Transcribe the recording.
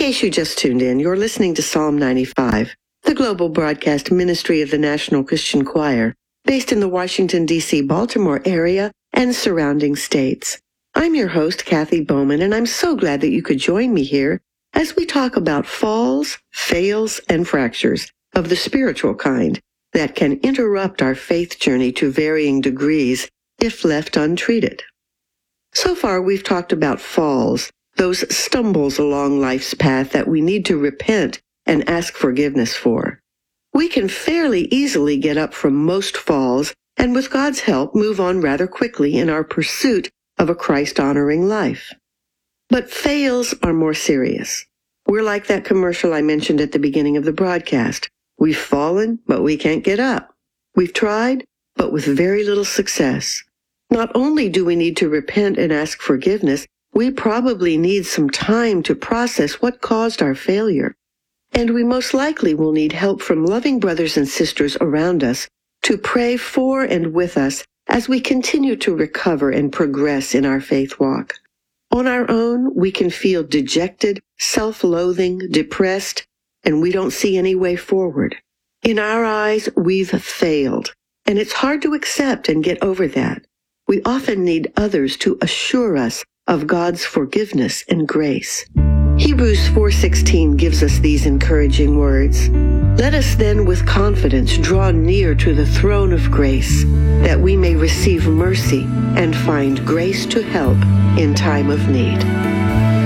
case you just tuned in, you're listening to Psalm 95, the global broadcast ministry of the National Christian Choir, based in the Washington, D.C., Baltimore area and surrounding states. I'm your host, Kathy Bowman, and I'm so glad that you could join me here as we talk about falls, fails, and fractures of the spiritual kind that can interrupt our faith journey to varying degrees if left untreated. So far, we've talked about falls, those stumbles along life's path that we need to repent and ask forgiveness for. We can fairly easily get up from most falls and with God's help move on rather quickly in our pursuit of a Christ-honoring life. But fails are more serious. We're like that commercial I mentioned at the beginning of the broadcast. We've fallen, but we can't get up. We've tried, but with very little success. Not only do we need to repent and ask forgiveness, we probably need some time to process what caused our failure. And we most likely will need help from loving brothers and sisters around us to pray for and with us as we continue to recover and progress in our faith walk. On our own, we can feel dejected, self-loathing, depressed, and we don't see any way forward. In our eyes, we've failed, and it's hard to accept and get over that. We often need others to assure us of God's forgiveness and grace. Hebrews 4:16 gives us these encouraging words. Let us then with confidence draw near to the throne of grace, that we may receive mercy and find grace to help in time of need.